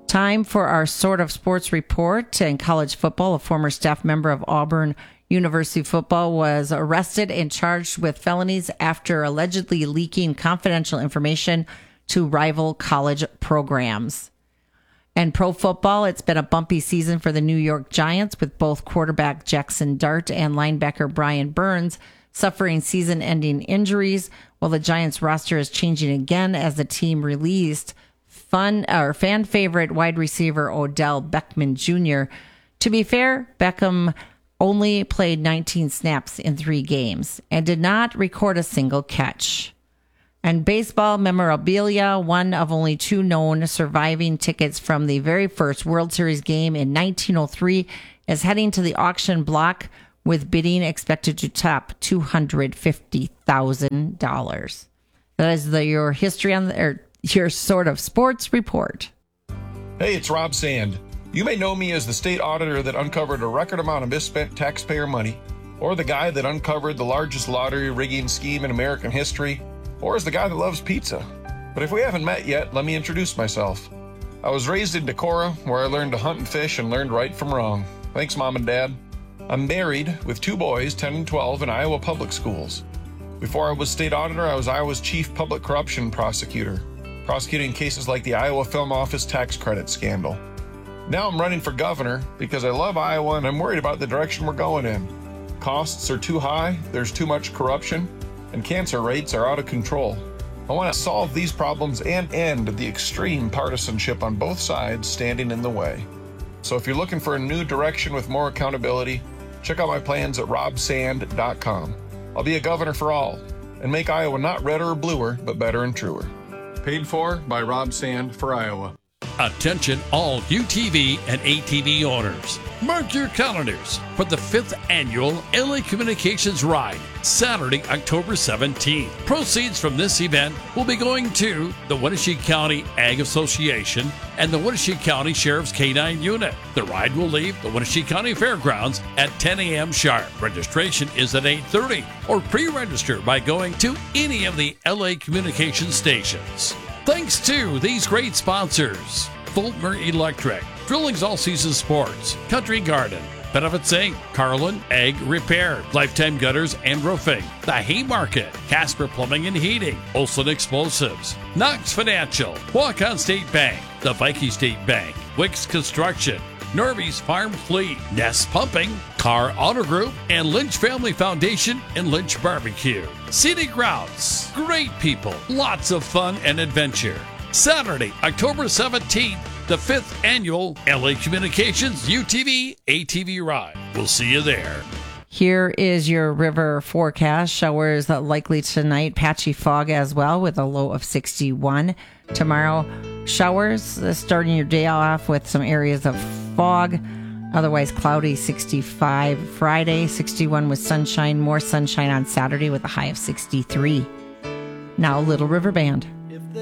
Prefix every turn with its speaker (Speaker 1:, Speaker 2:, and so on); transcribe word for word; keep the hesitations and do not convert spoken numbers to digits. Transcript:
Speaker 1: Time for our sort of sports report. In college football, a former staff member of Auburn University football was arrested and charged with felonies after allegedly leaking confidential information to rival college programs. And pro football, it's been a bumpy season for the New York Giants, with both quarterback Jackson Dart and linebacker Brian Burns suffering season-ending injuries, while the Giants roster is changing again as the team released fun or fan favorite wide receiver Odell Beckham Junior To be fair, Beckham only played nineteen snaps in three games and did not record a single catch. And baseball memorabilia, one of only two known surviving tickets from the very first World Series game in nineteen oh three, is heading to the auction block, with bidding expected to top two hundred fifty thousand dollars. That is the, your history on the, or your sort of sports report.
Speaker 2: Hey, it's Rob Sand. You may know me as the state auditor that uncovered a record amount of misspent taxpayer money, or the guy that uncovered the largest lottery rigging scheme in American history, or as the guy that loves pizza. But if we haven't met yet, let me introduce myself. I was raised in Decorah, where I learned to hunt and fish and learned right from wrong. Thanks, Mom and Dad. I'm married with two boys, ten and twelve, in Iowa public schools. Before I was state auditor, I was Iowa's chief public corruption prosecutor, prosecuting cases like the Iowa Film Office tax credit scandal. Now I'm running for governor because I love Iowa and I'm worried about the direction we're going in. Costs are too high, there's too much corruption, and cancer rates are out of control. I want to solve these problems and end the extreme partisanship on both sides standing in the way. So if you're looking for a new direction with more accountability, check out my plans at rob sand dot com. I'll be a governor for all and make Iowa not redder or bluer, but better and truer. Paid for by Rob Sand for Iowa.
Speaker 3: Attention all U T V and A T V owners. Mark your calendars for the fifth annual L A Communications Ride, Saturday, October seventeenth. Proceeds from this event will be going to the Wenatchee County Ag Association and the Wenatchee County Sheriff's K nine Unit. The ride will leave the Wenatchee County Fairgrounds at ten a.m. sharp. Registration is at eight thirty, or pre-register by going to any of the L A Communications stations. Thanks to these great sponsors: Fulmer Electric, Drilling's All Season Sports, Country Garden, Benefits Incorporated, Carlin Egg Repair, Lifetime Gutters and Roofing, The Haymarket, Casper Plumbing and Heating, Olson Explosives, Knox Financial, Waukon State Bank, the Viking State Bank, Wicks Construction, Norby's Farm Fleet, Nest Pumping, Carr Auto Group, and Lynch Family Foundation and Lynch Barbecue. Scenic Routes, great people, lots of fun and adventure. Saturday, October seventeenth, the fifth annual L A Communications U T V A T V Ride. We'll see you there.
Speaker 1: Here is your river forecast. Showers likely tonight, patchy fog as well, with a low of sixty-one. Tomorrow, showers, uh, starting your day off with some areas of fog. Otherwise cloudy, sixty-five. Friday, sixty-one with sunshine. More sunshine on Saturday with a high of sixty-three. Now, Little River Band.